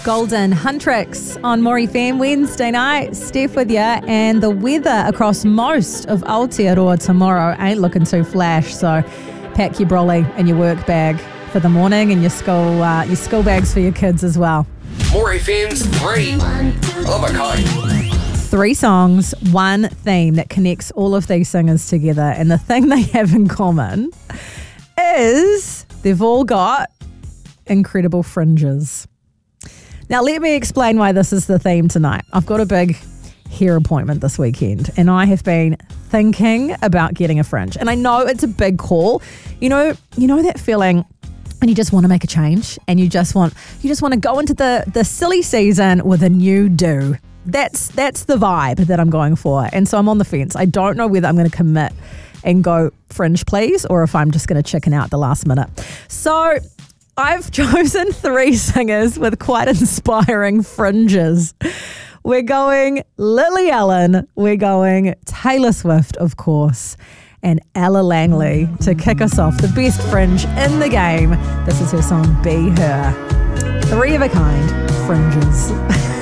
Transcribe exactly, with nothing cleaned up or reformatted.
Golden Huntrix on Maury Fam Wednesday night. Steph with you, and the weather across most of Aotearoa tomorrow ain't looking too flash, so pack your brolly and your work bag for the morning and your school uh, your school bags for your kids as well. Maury Fam's three of a kind. Three songs, one theme that connects all of these singers together, and the thing they have in common is they've all got incredible fringes. Now, let me explain why this is the theme tonight. I've got a big hair appointment this weekend, and I have been thinking about getting a fringe. And I know it's a big call. You know, you know that feeling when you just want to make a change, and you just want you just want to go into the the silly season with a new do. That's that's the vibe that I'm going for, and so I'm on the fence. I don't know whether I'm going to commit and go fringe, please, or if I'm just going to chicken out the last minute. So I've chosen three singers with quite inspiring fringes. We're going Lily Allen, we're going Taylor Swift, of course, and Ella Langley to kick us off. The best fringe in the game. This is her song, Be Her. Three of a kind fringes.